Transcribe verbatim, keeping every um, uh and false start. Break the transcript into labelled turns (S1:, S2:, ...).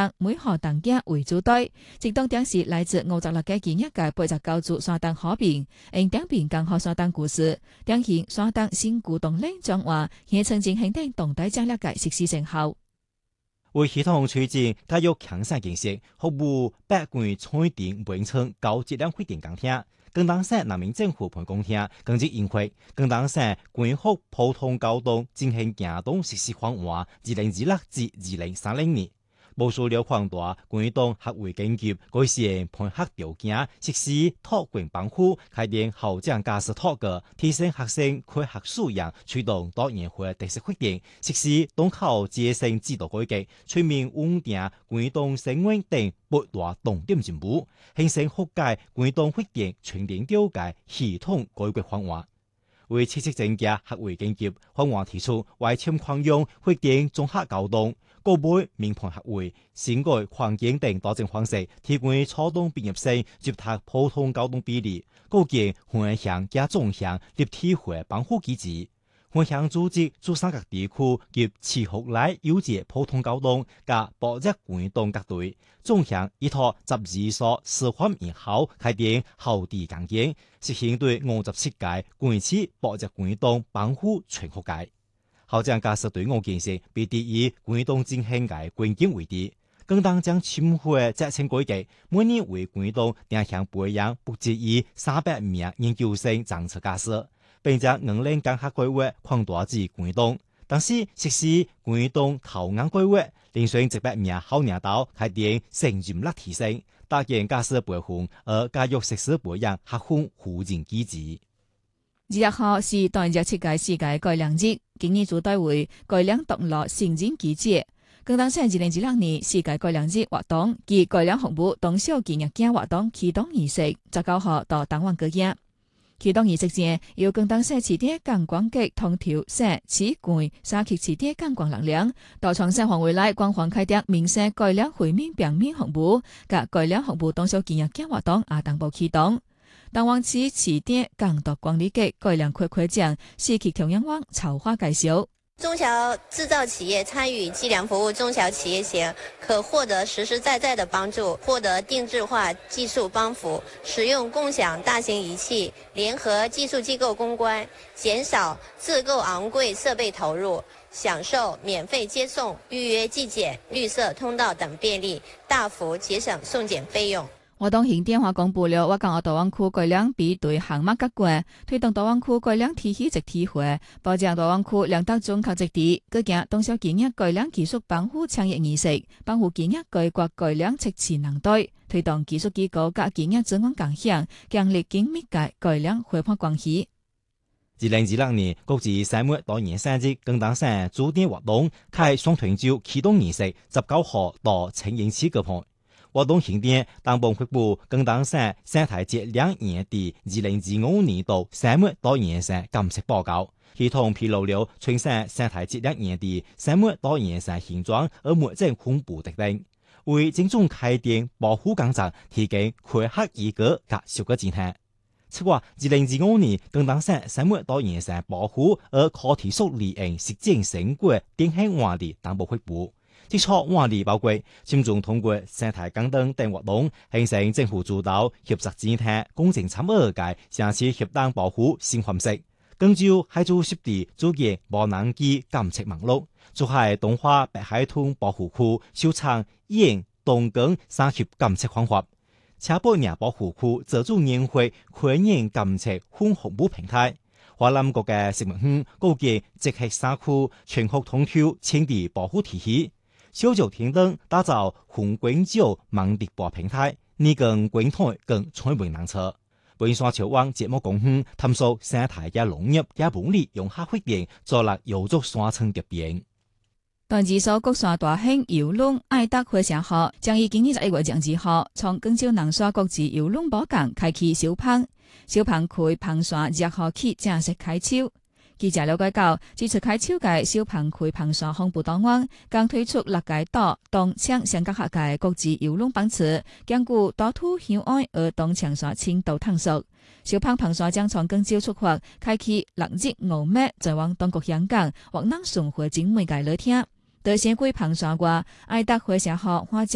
S1: 档每号档件为主队，即当点是来自五十六个企业界八十九组山档合并，因点并刚好山档故事，典型山档新股动力转换，也曾经肯定动态战略嘅实施成效。
S2: 为系统推进教育强省建设，服务百官彩电文村高质量发电工厅。广东省人民政府办公厅更即印会，广东省关护普通交通进行行动实施方案二零二六至二零三零年。部署了扩大广东学会研究，改善配合条件，实施托管帮扶，开展校长驾驶托个，提升学生科学素养，推动多元化特色发展，实施东考接生制度改革，全面稳定广东生活等八大重点进步，形成学界广东发展全面了解系统改革方案。为切实增加学会研究，方案提出外迁扩用发展综合交通。个别民办学会新改环境等多种方式，提高初中毕业生接读普通交通比例，构建横向加纵向立体化帮扶机制。横向组织珠三角地区及持续来优质普通交通加保障广东各队，纵向依托十二所师范院校开展校地共建，实行对五十七届贯彻保障广东帮扶全学界。校长驾驶队伍建设被定以广东振兴嘅关键位置。广东将深化责成改革，每年为广东定向培养不止于三百名研究生政策驾驶，并将五年监考规划扩大至广东。同时实施广东投硬规划，遴選一百名好領導，開展承任力提升，搭建駕駛培訓而教育實施培養客觀互認機制。
S1: 二十號是台日七屆世界改良日，今年主題為改良獨立成人機制。廣東省二零二六年世界改良日活動及改良服務當小紀念日活動啟動儀式，十九號到台灣舉行。啟動儀式前，由廣東省市地觀光局同調省市管沙溪市地觀光力量，到全省範圍內廣泛開展民生改良惠民便民服務，及改良服務當小紀念日活動也同步啟動。台灣市市地港督管理局改良會會長市區同樣網籌劃介紹。
S3: 中小制造企業參與計量服務中小企業前，可獲得實實在在的幫助，獲得定制化技術幫扶，使用共享大型儀器，聯合技術機構公關，減少自購昂貴設備投入，享受免費接送、預約寄檢、綠色通道等便利，大幅節省送檢費用。
S1: 活動現電話公布了，我港澳大灣區改良比對項目結果，推動大灣區改良體系一體化，保障大灣區兩德中靠一致。佮行當小企業改良技術幫扶產業儀式，幫扶企業改革改良測試能力，推動技術機構甲企業資源共享，建立緊密嘅改良夥伴關係。
S2: 二零二六年國際生物多元生日廣東省主點活動開雙屯州啟動儀式，十九號到青英市舉行。活動現點當幫發布廣東省生態質量園地二零二五年度生物多元性監測報告，系統披露了全省生態質量園地生物多元性現狀而目前分布特定，為正宗開展保護工作提供科學依據及數據指向。此外，二零二五年廣東省生物多元性保護而可持續利用實踐成果典型案例當報發布。接觸案例包括簽眾通過生態廣東等活動，形成政府主導協作指向公正參與嘅城市協當保護新方式。根據海珠濕地組建無人機監測網絡，珠海東華北海豚保護區首創燕東江三協監測方法。車北嶺保護區自主研發跨年監測混服務平台。華南國嘅食物園構建直轄三區全國通透青地保護體系。小酒天燈打造紅滾酒網直播平台，呢更滾台更採門難測。本山潮灣節目公園探索生態嘅農業嘅本領，用下發展做落有足山村嘅邊。
S1: 段子所國山大興遊輪愛達火車號將於今年十一月二十號從廣州南沙國際遊輪寶港開啟小鵬，小鵬區鵬山二十號起正式開抽。記者了解到，這次開抽嘅小鵬區鵬山紅布檔灣剛推出六個島東搶相隔客嘅國際遊輪班次，兼顧島土向岸而東搶山深度探索。小鵬鵬山將從廣州出發，開啟六日五晚，再往東國香港或能順回景美嘅旅程。在先歸鵬山外，愛達火車號花